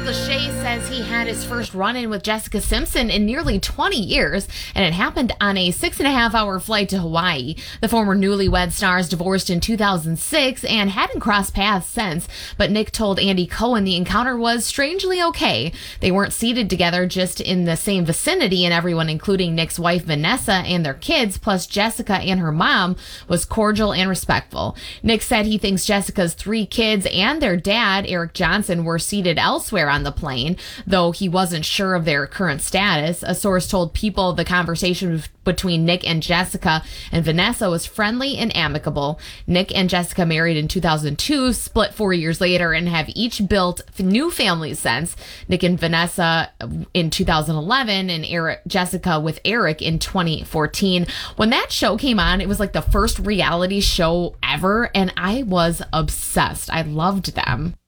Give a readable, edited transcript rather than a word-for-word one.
Lachey says he had his first run-in with Jessica Simpson in nearly 20 years, and it happened on a 6.5-hour flight to Hawaii. The former newlywed stars divorced in 2006 and hadn't crossed paths since, but Nick told Andy Cohen the encounter was strangely okay. They weren't seated together, just in the same vicinity, and everyone, including Nick's wife Vanessa and their kids, plus Jessica and her mom, was cordial and respectful. Nick said he thinks Jessica's 3 kids and their dad, Eric Johnson, were seated elsewhere on the plane, though he wasn't sure of their current status. A source told People the conversation between Nick and Jessica and Vanessa was friendly and amicable. Nick and Jessica married in 2002, split 4 years later, and have each built new families since. Nick and Vanessa in 2011, and Jessica with Eric in 2014. When that show came on, it was like the first reality show ever, and I was obsessed. I loved them.